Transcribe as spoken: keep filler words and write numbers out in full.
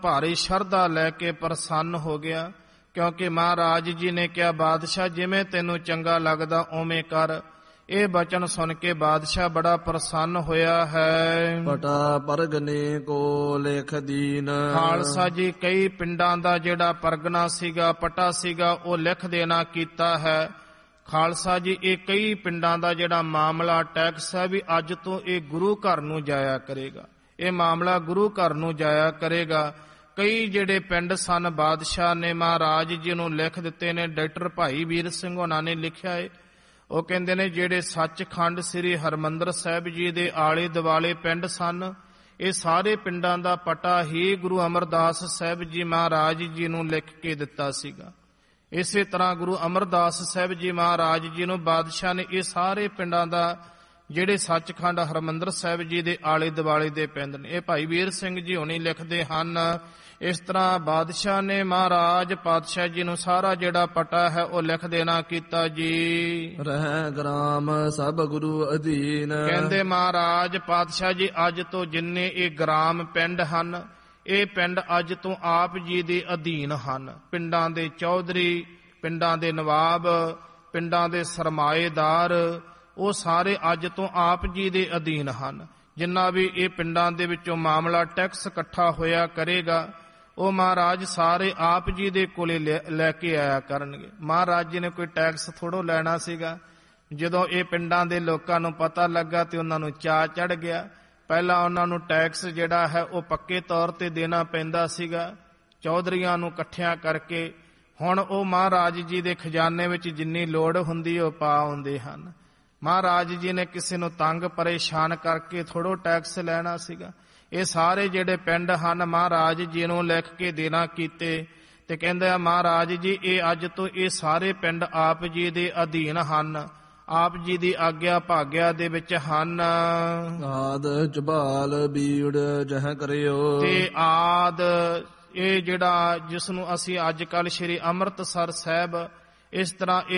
ਭਾਰੀ ਸ਼ਰਧਾ ਲੈ ਕੇ ਪ੍ਰਸੰਨ ਹੋ ਗਿਆ, ਕਿਉਂਕਿ ਮਹਾਰਾਜ ਜੀ ਨੇ ਕਿਹਾ, ਬਾਦਸ਼ਾਹ ਜਿਵੇਂ ਤੈਨੂੰ ਚੰਗਾ ਲੱਗਦਾ ਉਵੇਂ ਕਰ। ਇਹ ਬਚਨ ਸੁਣ ਕੇ ਬਾਦਸ਼ਾਹ ਬੜਾ ਪ੍ਰਸੰਨ ਹੋਇਆ ਹੈ। ਪਟਾ ਪਰਗਨੇ ਕੋ ਲੇਖ ਦੀਨ। ਖਾਲਸਾ ਜੀ ਕਈ ਪਿੰਡਾਂ ਦਾ ਜਿਹੜਾ ਪਰਗਨਾ ਸੀਗਾ, ਪਟਾ ਸੀਗਾ, ਉਹ ਲਿਖ ਦੇਣਾ ਕੀਤਾ ਹੈ। ਖਾਲਸਾ ਜੀ ਇਹ ਕਈ ਪਿੰਡਾਂ ਦਾ ਜਿਹੜਾ ਮਾਮਲਾ ਟੈਕਸ ਹੈ ਵੀ ਅੱਜ ਤੋਂ ਇਹ ਗੁਰੂ ਘਰ ਨੂੰ ਜਾਇਆ ਕਰੇਗਾ, ਇਹ ਮਾਮਲਾ ਗੁਰੂ ਘਰ ਨੂੰ ਜਾਇਆ ਕਰੇਗਾ। ਕਈ ਜਿਹੜੇ ਪਿੰਡ ਸਨ ਬਾਦਸ਼ਾਹ ਨੇ ਮਹਾਰਾਜ ਜੀ ਨੂੰ ਲਿਖ ਦਿੱਤੇ ਨੇ। ਡਾਕਟਰ ਭਾਈ ਵੀਰ ਸਿੰਘ ਉਹਨਾਂ ਨੇ ਲਿਖਿਆ ਹੈ, ਉਹ ਕਹਿੰਦੇ ਨੇ ਜਿਹੜੇ ਸੱਚਖੰਡ ਸ੍ਰੀ ਹਰਿਮੰਦਰ ਸਾਹਿਬ ਜੀ ਦੇ ਆਲੇ ਦੁਆਲੇ ਪਿੰਡ ਸਨ, ਇਹ ਸਾਰੇ ਪਿੰਡਾਂ ਦਾ ਪਟਾ ਹੀ ਗੁਰੂ ਅਮਰਦਾਸ ਸਾਹਿਬ ਜੀ ਮਹਾਰਾਜ ਜੀ ਨੂੰ ਲਿਖ ਕੇ ਦਿੱਤਾ ਸੀਗਾ। ਇਸੇ ਤਰ੍ਹਾਂ ਗੁਰੂ ਅਮਰਦਾਸ ਸਾਹਿਬ ਜੀ ਮਹਾਰਾਜ ਜੀ ਨੂੰ ਬਾਦਸ਼ਾਹ ਨੇ ਇਹ ਸਾਰੇ ਪਿੰਡਾਂ ਦਾ ਜਿਹੜੇ ਸੱਚਖੰਡ ਹਰਿਮੰਦਰ ਸਾਹਿਬ ਜੀ ਦੇ ਆਲੇ ਦੁਆਲੇ ਦੇ ਪਿੰਡ ਨੇ, ਇਹ ਭਾਈ ਵੀਰ ਸਿੰਘ ਜੀ ਹੁਣੀ ਲਿਖਦੇ ਹਨ। ਇਸ ਤਰ੍ਹਾਂ ਬਾਦਸ਼ਾਹ ਨੇ ਮਹਾਰਾਜ ਪਾਤਸ਼ਾਹ ਜੀ ਨੂੰ ਸਾਰਾ ਜਿਹੜਾ ਪਟਾ ਹੈ ਉਹ ਲਿਖ ਦੇਣਾ ਕੀਤਾ ਜੀ। ਰਹਿ ਗ੍ਰਾਮ ਸਭ ਗੁਰੂ ਅਧੀਨ। ਕਹਿੰਦੇ ਮਹਾਰਾਜ ਪਾਤਸ਼ਾਹ ਜੀ ਅੱਜ ਤੋਂ ਜਿੰਨੇ ਇਹ ਗ੍ਰਾਮ ਪਿੰਡ ਹਨ, ਇਹ ਪਿੰਡ ਅੱਜ ਤੋਂ ਆਪ ਜੀ ਦੇ ਅਧੀਨ ਹਨ। ਪਿੰਡਾਂ ਦੇ ਚੌਧਰੀ, ਪਿੰਡਾਂ ਦੇ ਨਵਾਬ, ਪਿੰਡਾਂ ਦੇ ਸਰਮਾਏਦਾਰ, ਉਹ ਸਾਰੇ ਅੱਜ ਤੋਂ ਆਪ ਜੀ ਦੇ ਅਧੀਨ ਹਨ। ਜਿੰਨਾ ਵੀ ਇਹ ਪਿੰਡਾਂ ਦੇ ਵਿੱਚੋਂ ਮਾਮਲਾ ਟੈਕਸ ਇਕੱਠਾ ਹੋਇਆ ਕਰੇਗਾ, ਉਹ ਮਹਾਰਾਜ ਸਾਰੇ ਆਪ ਜੀ ਦੇ ਕੋਲੇ ਲੈ ਕੇ ਆਇਆ ਕਰਨਗੇ। ਮਹਾਰਾਜ ਜੀ ਨੇ ਕੋਈ ਟੈਕਸ ਥੋੜ੍ਹੋ ਲੈਣਾ ਸੀਗਾ। ਜਦੋਂ ਇਹ ਪਿੰਡਾਂ ਦੇ ਲੋਕਾਂ ਨੂੰ ਪਤਾ ਲੱਗਾ ਤੇ ਉਹਨਾਂ ਨੂੰ ਚਾਅ ਚੜ੍ਹ ਗਿਆ। ਪਹਿਲਾਂ ਉਹਨਾਂ ਨੂੰ ਟੈਕਸ ਜਿਹੜਾ ਹੈ ਉਹ ਪੱਕੇ ਤੌਰ ਤੇ ਦੇਣਾ ਪੈਂਦਾ ਸੀਗਾ ਚੌਧਰੀਆਂ ਨੂੰ ਇਕੱਠਿਆਂ ਕਰਕੇ। ਹੁਣ ਉਹ ਮਹਾਰਾਜ ਜੀ ਦੇ ਖਜ਼ਾਨੇ ਵਿੱਚ ਜਿੰਨੀ ਲੋੜ ਹੁੰਦੀ ਉਹ ਪਾ ਆਉਂਦੇ ਹਨ। ਮਹਾਰਾਜ ਜੀ ਨੇ ਕਿਸੇ ਨੂੰ ਤੰਗ ਪਰੇਸ਼ਾਨ ਕਰਕੇ ਥੋੜ੍ਹੋ ਟੈਕਸ ਲੈਣਾ ਸੀਗਾ। ਇਹ ਸਾਰੇ ਜਿਹੜੇ ਪਿੰਡ ਹਨ ਮਹਾਰਾਜ ਜੀ ਨੂੰ ਲਿਖ ਕੇ ਦੇਣਾ ਕੀਤੇ ਤੇ ਕਹਿੰਦੇ ਆ ਮਹਾਰਾਜ ਜੀ ਇਹ ਅੱਜ ਤੋਂ ਇਹ ਸਾਰੇ ਪਿੰਡ ਆਪ ਜੀ ਦੇ ਅਧੀਨ ਹਨ, ਆਪ ਜੀ ਦੀ ਆਗਿਆ ਭਾਗਿਆ ਦੇ ਵਿੱਚ ਹਨ। ਆਦ ਜਬਾਲ ਬੀੜ ਜਹ ਕਰਿਓ। ਤੇ ਆਦ ਇਹ ਜਿਹੜਾ ਜਿਸ ਨੂੰ ਅਸੀਂ ਅੱਜ ਕੱਲ੍ਹ ਸ਼੍ਰੀ ਅੰਮ੍ਰਿਤਸਰ ਸਾਹਿਬ ਇਸ ਤਰ੍ਹਾਂ